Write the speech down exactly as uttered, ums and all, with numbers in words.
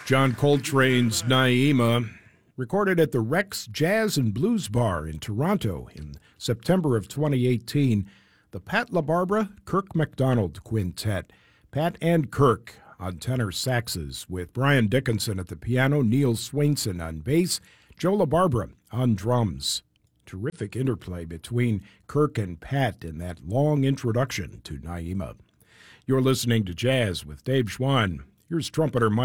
John Coltrane's Naima, recorded at the Rex Jazz and Blues Bar in Toronto in September of twenty eighteen. The Pat LaBarbera Kirk MacDonald Quintet. Pat and Kirk on tenor saxes, with Brian Dickinson at the piano, Neil Swainson on bass, Joe LaBarbera on drums. Terrific interplay between Kirk and Pat in that long introduction to Naima. You're listening to Jazz with Dave Schwann. Here's trumpeter Mike